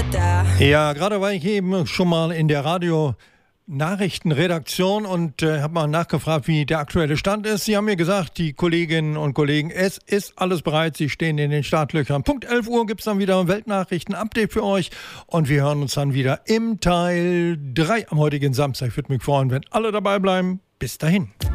Ja, gerade war ich eben schon mal in der Radio-Nachrichtenredaktion und habe mal nachgefragt, wie der aktuelle Stand ist. Sie haben mir gesagt, die Kolleginnen und Kollegen, es ist alles bereit. Sie stehen in den Startlöchern. Punkt 11 Uhr gibt es dann wieder ein Weltnachrichten-Update für euch und wir hören uns dann wieder im Teil 3 am heutigen Samstag. Ich würde mich freuen, wenn alle dabei bleiben. Bis dahin.